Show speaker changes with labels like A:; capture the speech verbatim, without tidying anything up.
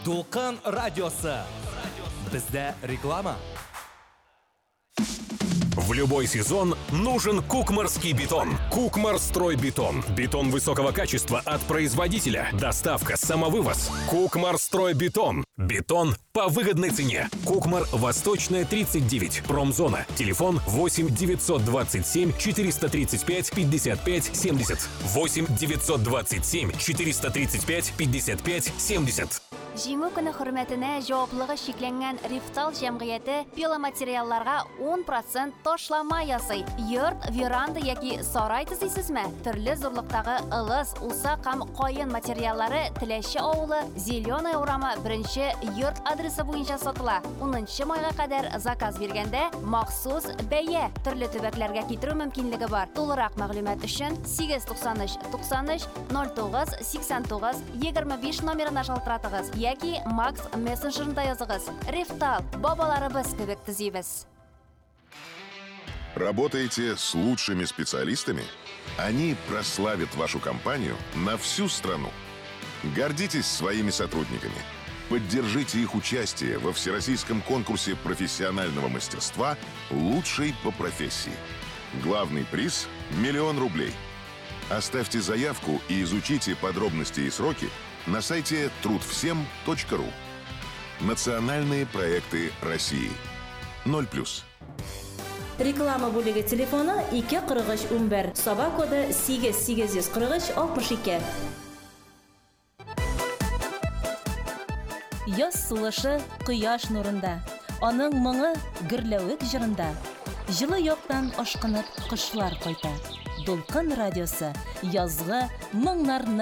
A: Толқын радиосы. Бізде реклама.
B: В любой сезон нужен кукмарский бетон. Кукмарстройбетон. Бетон высокого качества от производителя. Доставка, самовывоз. Кукмарстройбетон. Бетон по выгодной цене. Кукмар, Восточная, тридцать девять. Промзона. Телефон восемь девятьсот двадцать семь четыреста тридцать пять пятьдесят пять семьдесят. восемь девятьсот двадцать семь четыреста тридцать пять пятьдесят пять семьдесят.
C: Җиңү көне хөрмәтенә җаваплылыгы шикләнгән Рифтал җәмгыяте пиломатериалларга он процент ташлама ясый. Йорт, веранда яки сарай төзисезме? Төрле зурлыктагы ылыс, усак һәм каен материаллары Теләче авылы, Зеленая урамы беренче йорт адресы буенча сатыла. унынчы майга кадәр заказ биргәндә махсус бәя төрле төбәкләргә китерү мөмкинлеге бар. Тулырак мәгълүмат өчен сигез туксан өч туксан өч ноль тугыз сиксән тугыз егерме биш номерына шалтыратыгыз. Яки Макс мессенджерында языгыз. Рифтал, бабаларыбыз кебек төзибез.
D: Работаете с лучшими специалистами? Они прославят вашу компанию на всю страну. Гордитесь своими сотрудниками. Поддержите их участие во всероссийском конкурсе профессионального мастерства «Лучший по профессии». Главный приз – миллион рублей. Оставьте заявку и изучите подробности и сроки на сайте труд всем точка ру. Национальные проекты России. ноль плюс.
E: Реклама бүлеге телефоны ике кырык өч ун бер, Саба коды сигез сигез йөз кырык өч алтмыш ике. Яз сулышы кояш нурында, аның моңы гөрләвек җырында. Җылы яктан ашкынып кышлар кайта. Толқын радиосы язгы моңнарны